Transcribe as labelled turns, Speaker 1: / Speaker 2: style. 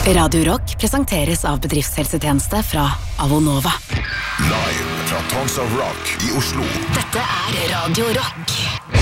Speaker 1: Radio Rock presenteres av bedriftshelsetjeneste fra Avonova.
Speaker 2: Live fra Tons of Rock i Oslo.
Speaker 1: Dette Radio Rock.